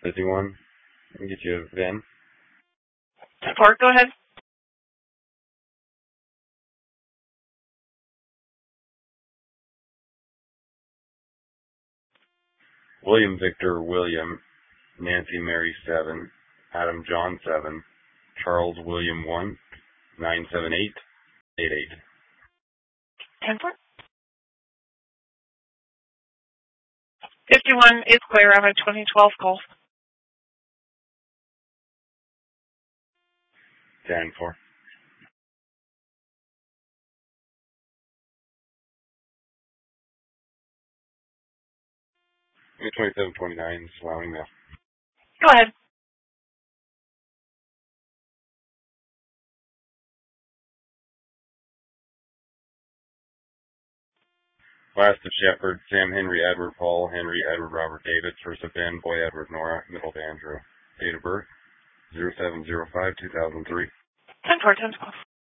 51. I can get you a VIN. 10-4, go ahead. William Victor William, Nancy Mary 7, Adam John 7, Charles William 1, 97888. 10-4. 51 is clear. I have a 2012 Golf. 10-4. 2729, allowing now. Go ahead. Last of Shepherd, Sam Henry Edward Paul Henry Edward Robert David, first of Ben Boy Edward Nora, middle of Andrew. Date of birth 0705-2003. 10-4, 10-12.